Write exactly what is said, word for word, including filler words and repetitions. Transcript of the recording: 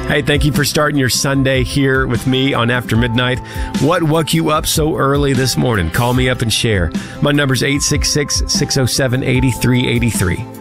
Hey, thank you for starting your Sunday here with me on After Midnight. What woke you up so early this morning? Call me up and share. My number's eight six six, six oh seven, eight three eight three.